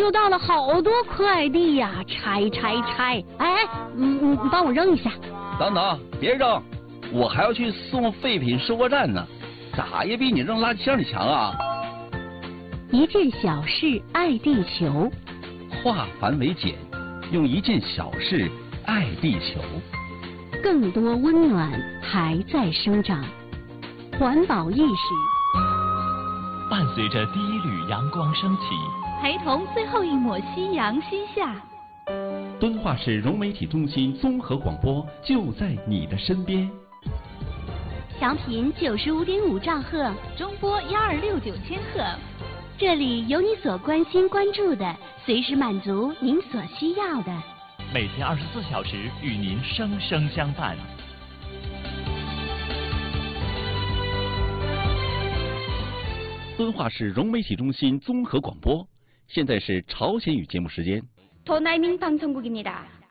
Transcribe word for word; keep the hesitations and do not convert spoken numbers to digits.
收到了好多快递呀，拆拆拆！哎，嗯，你帮我扔一下。 等等，别扔，我还要去送废品收货站呢，咋也比你扔垃圾箱里强啊！ 一件小事爱地球， 化繁为简，用一件小事爱地球。 更多温暖还在生长，环保意识伴随着第一缕阳光升起， 陪同最后一抹夕阳西下。 敦化市融媒体中心综合广播就在你的身边。 调频九十五点五兆赫， 中波幺二六九千赫。 这里有你所关心关注的，随时满足您所需要的。 每天二十四小时与您生生相伴。 敦化市融媒体中心综合广播，现在是朝鲜语节目时间。 도나이밍방송국입니다